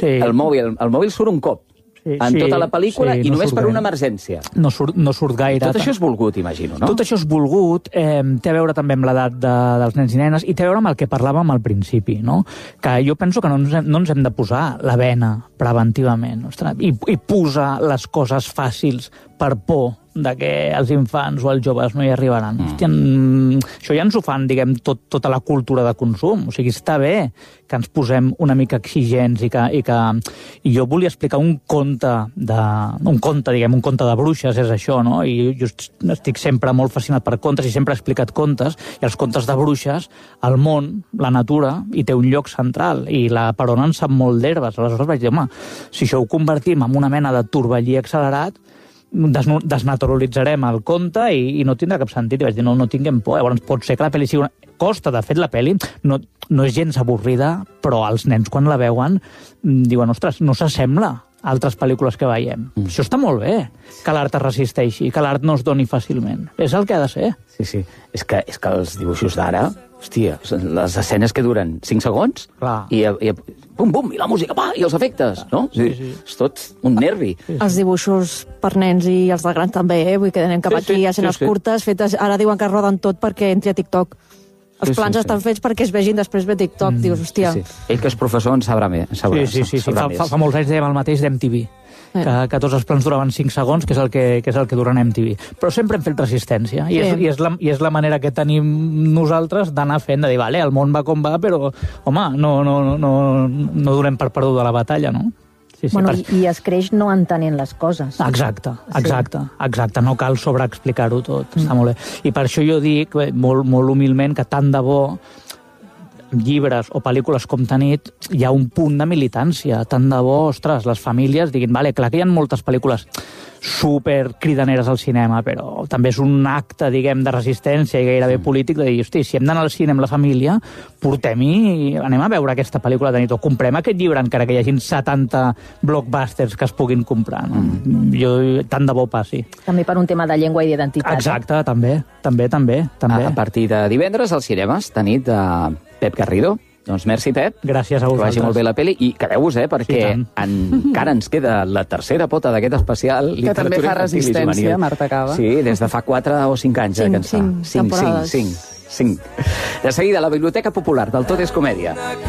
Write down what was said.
el mòbil surt un cop. En tota la pel·lícula i només per una emergència. No surt gaire. Tot això és volgut, imagino, no? Tot això és volgut, té a veure també amb l'edat dels nens i nenes i té a veure amb el que parlàvem al principi, no? Que jo penso que no ens hem de posar la bena preventivament, ostres, i posar les coses fàcils per por de que els infants o els joves no hi arribaran. Hòstia, això ja ens ho fan, diguem, tota la cultura de consum. O sigui, està bé que ens posem una mica exigents i jo volia explicar un conte de bruixes, és això, no? I jo estic sempre molt fascinat per contes i sempre he explicat contes, i els contes de bruixes, el món, la natura, hi té un lloc central, i per on en sap molt d'herbes. Aleshores vaig dir, home, si això ho convertim en una mena de torbellí accelerat, desnaturalitzarem el conte i no tindrà cap sentit. I vaig dir, no tinguem por. Llavors pot ser que la pel·li sigui costa. De fet, la pel·li no és gens avorrida, però els nens, quan la veuen, diuen, ostres, no s'assembla a altres pel·lícules que veiem. Això està molt bé, que l'art es resisteixi, que l'art no es doni fàcilment. És el que ha de ser. Sí. És que els dibuixos d'ara, hòstia, les escenes que duren 5 segons, i bum, bum, i la música, i els efectes, no? Sí. És tot un nervi. Els dibuixos per nens i els de grans també, vull que anem cap aquí, escenes curtes, fetes, ara diuen que roden tot perquè entri a TikTok. Els plans estan fets perquè es vegin després ve TikTok, dius, hòstia. Ell que és professor en sabrà més. Sí. Fa molts anys dèiem el mateix d'MTV. Que tots els plans duraven 5 segons, que és el que duren MTV. Però sempre hem fet resistència, i és la manera que tenim nosaltres d'anar fent, de dir, vale, el món va com va, però, home, no donem per perduda la batalla, no? I es creix no entenent les coses. Exacte. No cal sobreexplicar-ho tot, està molt bé. I per això jo dic, molt humilment, que tant de bo llibres o pel·lícules com Tanit hi ha un punt de militància. Tant de bo, ostres, les famílies diguin, vale, clar que hi ha moltes pel·lícules super cridaneres al cinema, però també és un acte, diguem, de resistència i gairebé polític de dir, hosti, si hem d'anar al cine amb la família, anem a veure aquesta pel·lícula de nit, o comprem aquest llibre encara que hi hagin 70 blockbusters que es puguin comprar. No? Jo, tant de bo passi. També per un tema de llengua i d'identitat. Exacte, també. A partir de divendres als cinemes, Tanit de Pep Garrido. Doncs merci, Pep. Gràcies a vosaltres. Que vagi molt bé la pel·li. I quedeu-vos, perquè encara ens queda la tercera pota d'aquest especial. Que també fa resistència, Marta Cava. Sí, des de fa 4 o 5 anys. 5 temporades. 5. De seguida, la Biblioteca Popular del Tot és Comèdia.